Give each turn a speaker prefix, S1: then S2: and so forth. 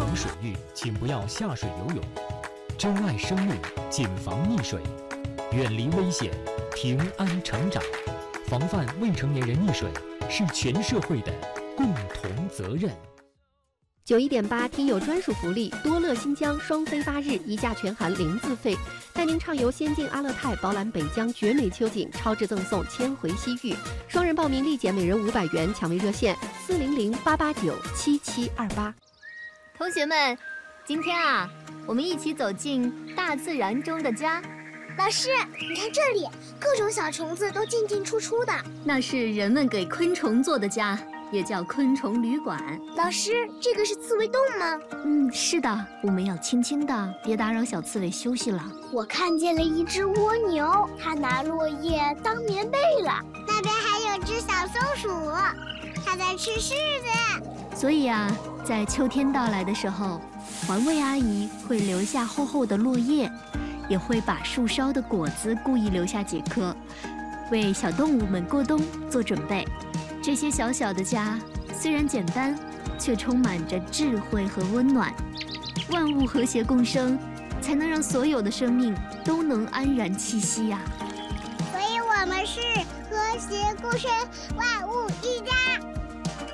S1: 防水域，请不要下水游泳。珍爱生命，谨防溺水，远离危险，平安成长。防范未成年人溺水是全社会的共同责任。
S2: 91.8听友专属福利，多乐新疆双飞8日，1价全含0自费，带您畅游仙境阿勒泰，饱览北疆绝美秋景，超值赠送千回西域。双人报名立减每人500元，抢位热线400-889-7728。
S3: 同学们，今天啊，我们一起走进大自然中的家。
S4: 老师，你看这里，各种小虫子都进进出出的，
S3: 那是人们给昆虫做的家，也叫昆虫旅馆。
S4: 老师，这个是刺猬洞吗？
S3: 是的，我们要轻轻的，别打扰小刺猬休息了。
S4: 我看见了一只蜗牛，它拿落叶当棉被了。那边还有只小松鼠，它在吃柿子。
S3: 所以啊，在秋天到来的时候，环卫阿姨会留下厚厚的落叶，也会把树梢的果子故意留下几颗，为小动物们过冬做准备。这些小小的家虽然简单，却充满着智慧和温暖。万物和谐共生，才能让所有的生命都能安然栖息呀。
S4: 所以我们是和谐共生，万物一家。